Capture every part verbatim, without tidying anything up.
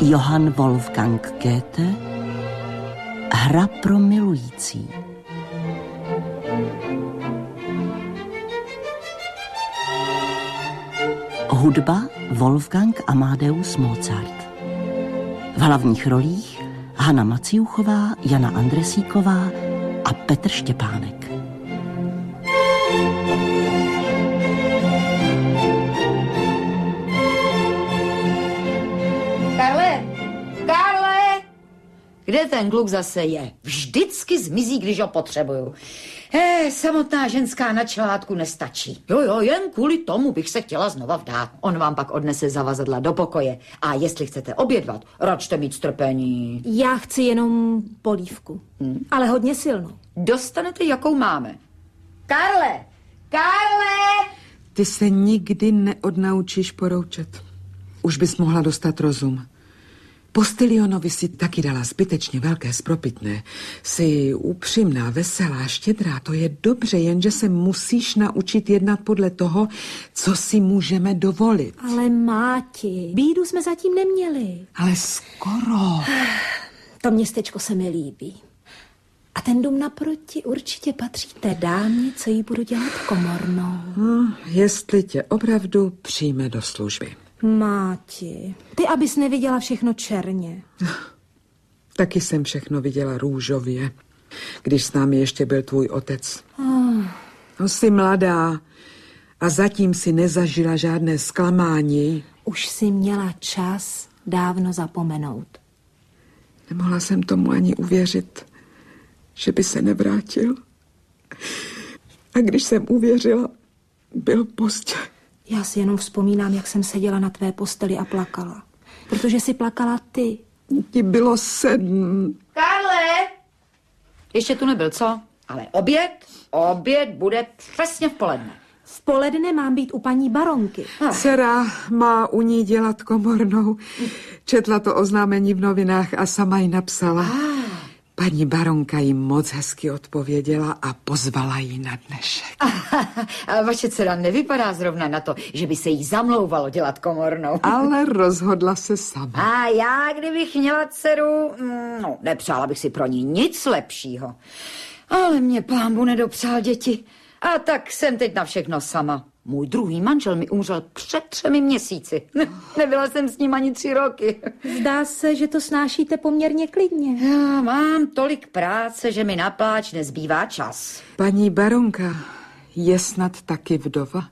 Johann Wolfgang Goethe. Hra pro milující. Hudba Wolfgang Amadeus Mozart. V hlavních rolích Hana Maciuchová, Jana Andresíková a Petr Štěpánek. Karle! Karle! Kde ten kluk zase je? Vždycky zmizí, když ho potřebuju. Eh, samotná ženská na čelátku nestačí. Jo, jo, jen kvůli tomu bych se chtěla znova vdát. On vám pak odnese zavazadla do pokoje. A jestli chcete obědvat, račte mít strpení. Já chci jenom polívku, hmm. ale hodně silnou. Dostanete, jakou máme. Karle! Karle! Ty se nikdy neodnaučíš poroučet. Už bys mohla dostat rozum. Postilionovi si taky dala zbytečně velké spropitné. Jsi upřímná, veselá, štědrá, to je dobře, jenže se musíš naučit jednat podle toho, co si můžeme dovolit. Ale Máti, bídu jsme zatím neměli. Ale skoro. To městečko se mi líbí. A ten dům naproti určitě patří té dámě, co jí budu dělat komornou. No, jestli tě opravdu přijme do služby. Máti, ty abys neviděla všechno černě. Taky jsem všechno viděla růžově, když s námi ještě byl tvůj otec. Oh. No, jsi mladá a zatím si nezažila žádné zklamání. Už si měla čas dávno zapomenout. Nemohla jsem tomu ani uvěřit, že by se nevrátil. A když jsem uvěřila, byl pozdě. Já si jenom vzpomínám, jak jsem seděla na tvé posteli a plakala. Protože si plakala ty. Ti bylo sedm. Karle! Ještě tu nebyl, co? Ale oběd, oběd bude přesně v poledne. V poledne mám být u paní baronky. Dcera má u ní dělat komornou. Četla to oznámení v novinách a sama ji napsala. Paní baronka jim moc hezky odpověděla a pozvala ji na dnešek. A vaše dcera nevypadá zrovna na to, že by se jí zamlouvalo dělat komornou. Ale rozhodla se sama. A já, kdybych měla dceru, no, nepřála bych si pro ní nic lepšího. Ale mě pánbu nedopřál děti. A tak jsem teď na všechno sama. Můj druhý manžel mi umřel před třemi měsíci. Nebyla jsem s ním ani tři roky. Zdá se, že to snášíte poměrně klidně. Já mám tolik práce, že mi na pláč nezbývá čas. Paní baronka je snad taky vdova?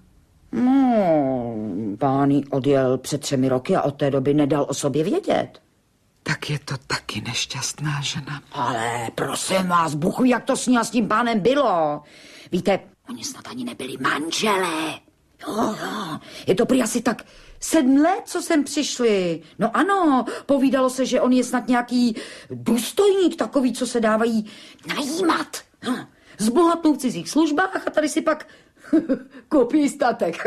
No, pán jí odjel před třemi roky a od té doby nedal o sobě vědět. Tak je to taky nešťastná žena. Ale prosím vás, buchu, jak to s ní a s tím pánem bylo. Víte, oni snad ani nebyli manželé. Jo, jo, je to prý asi tak sedm let, co sem přišli. No ano, povídalo se, že on je snad nějaký důstojník, takový, co se dávají najímat. Zbohatnou v cizích službách a tady si pak koupí statek.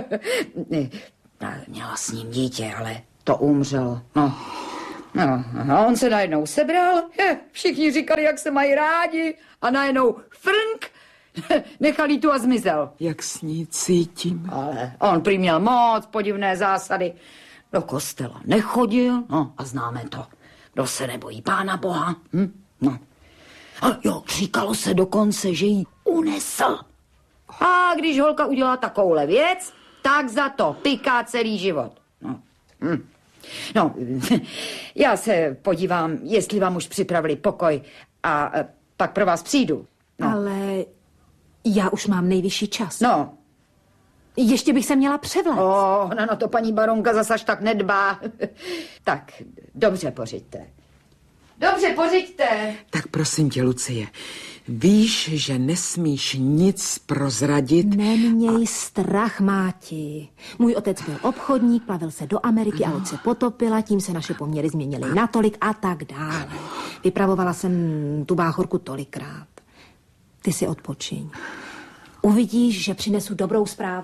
Měla s ním dítě, ale to umřelo. No. No, a on se najednou sebral, je, všichni říkali, jak se mají rádi a najednou frnk, nechal jí tu a zmizel. Jak s ní cítím. Ale on prý měl moc podivné zásady. Do kostela nechodil, no a známe to. Kdo se nebojí Pána Boha, hm? No. A jo, říkalo se dokonce, že jí unesl. A když holka udělá takovouhle věc, tak za to piká celý život. No, hm. No, já se podívám, jestli vám už připravili pokoj a pak pro vás přijdu. No. Ale já už mám nejvyšší čas. No. Ještě bych se měla převléct. Oh, no, no to paní baronka zas až tak nedbá. Tak, dobře pořiďte. Dobře pořiďte. Tak prosím tě, Lucie, víš, že nesmíš nic prozradit? Neměj a... strach, Máti. Můj otec byl obchodník, plavil se do Ameriky a loď se potopila, tím se naše poměry změnily natolik a tak dále. Vypravovala jsem tu báchorku tolikrát. Ty si odpočiň. Uvidíš, že přinesu dobrou zprávu.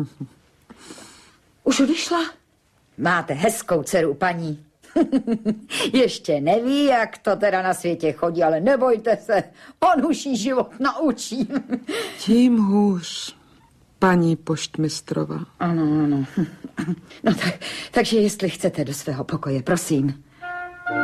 Už odešla? Máte hezkou dceru, paní. Ještě neví, jak to teda na světě chodí, ale nebojte se, on už jí život naučí. Tím hůř, paní poštmistrova. Ano, ano. No tak, takže jestli chcete do svého pokoje, prosím.